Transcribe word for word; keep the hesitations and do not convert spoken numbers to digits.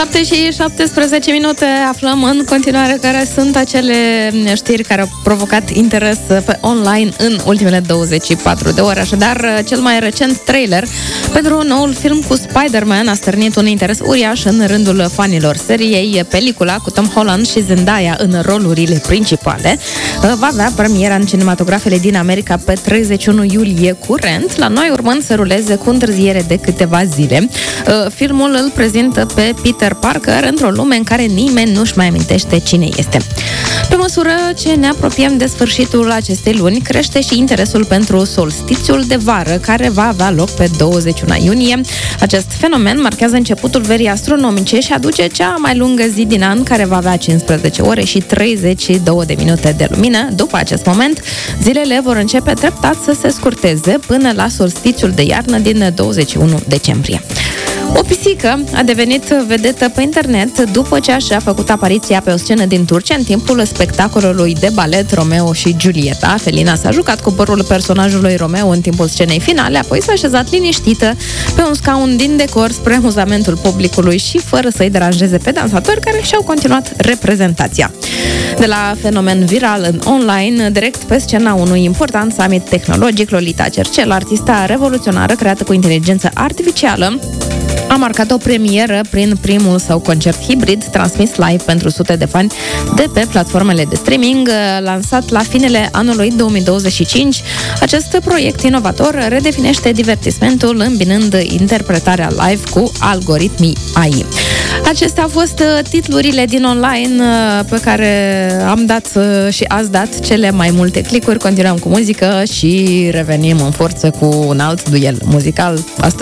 șapte și șaptesprezece minute, aflăm în continuare care sunt acele știri care au provocat interes pe online în ultimele douăzeci și patru de ore. Așadar, cel mai recent trailer pentru noul film cu Spider-Man a stârnit un interes uriaș în rândul fanilor seriei. Pelicula cu Tom Holland și Zendaya în rolurile principale va avea premiera în cinematografele din America pe treizeci și unu iulie curent, la noi urmând să ruleze cu întârziere de câteva zile. Filmul îl prezintă pe Peter Parker într-o lume în care nimeni nu-și mai amintește cine este. Pe măsură ce ne apropiem de sfârșitul acestei luni, crește și interesul pentru solstițiul de vară, care va avea loc pe douăzeci și unu iunie. Acest fenomen marchează începutul verii astronomice și aduce cea mai lungă zi din an, care va avea cincisprezece ore și treizeci și două de minute de lumină. După acest moment, zilele vor începe treptat să se scurteze până la solstițiul de iarnă din douăzeci și unu decembrie. O pisică a devenit vedetă pe internet după ce și-a făcut apariția pe o scenă din Turcia în timpul spectacolului de balet Romeo și Giulietta. Felina s-a jucat cu părul personajului Romeo în timpul scenei finale, apoi s-a așezat liniștită pe un scaun din decor spre amuzamentul publicului și fără să-i deranjeze pe dansatori care și-au continuat reprezentația. De la fenomen viral în online, direct pe scena unui important summit tehnologic, Lolita Cercel, artista revoluționară creată cu inteligență artificială, a marcat o premieră prin primul său concert hibrid transmis live pentru sute de fani de pe platformele de streaming, lansat la finele anului două mii douăzeci și cinci. Acest proiect inovator redefinește divertismentul îmbinând interpretarea live cu algoritmii A I. Acestea au fost titlurile din online pe care am dat și ați dat cele mai multe clicuri. Continuăm cu muzică și revenim în forță cu un alt duel muzical. Astăzi